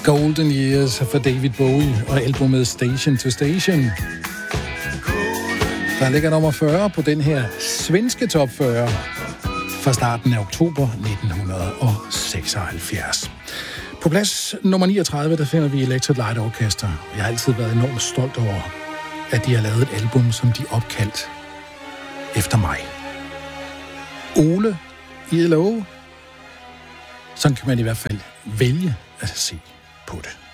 Golden Years for David Bowie og albumet Station to Station. Der ligger nummer 40 på den her svenske top 40 fra starten af oktober 1976. På plads nummer 39, der finder vi Electric Light Orchestra. Jeg har altid været enormt stolt over, at de har lavet et album, som de opkaldt efter mig. Ole ILO. Sådan kan man i hvert fald vælge at se på det.